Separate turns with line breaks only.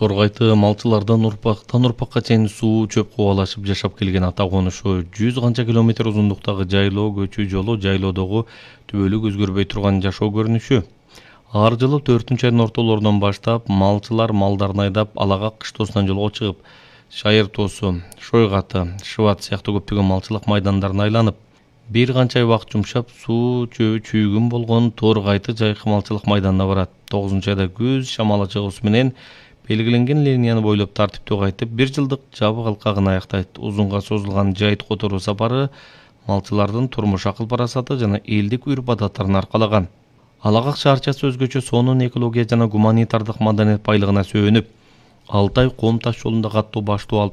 Торгайты малчылардан урпактан урпакка чейин суу чөп кубалашып жашап келген ата конушу 100 канча километр узундуктагы жайлоо көчүү жолу жайлоодогу түбөлүк өзгөрбөй турган жашоо көрүнүшү. Ар жылы 4-айдын ортолорунан баштап малчылар малдарын айдап алага кыш тоосунан жолго чыгып, Шайыр тоосу, Шойгаты, Шыбат сыяктуу көптөгөн малчылык майдандарын айланып, бир канча ай убакыт жумшап суу чүйгүн болгон Торгайты жайкы малчылык майданына барат. 9-айда күз шамалы чыгуусу менен белгиленген линияны бойлоп тартиптүү кайтып, 1 жылдык жабык алкагын аяктайт. Узунга созулган жайыт которуу сапары малчылардын турмуш акыл парасаты жана элдик үрп адаттарын аркалаган. Алагак шаарчасы өзгөчө сонун экология жана гуманитардык маданият байлыгына сөөнүп, 6 ай ком таш жолунда каттуу баштоо алып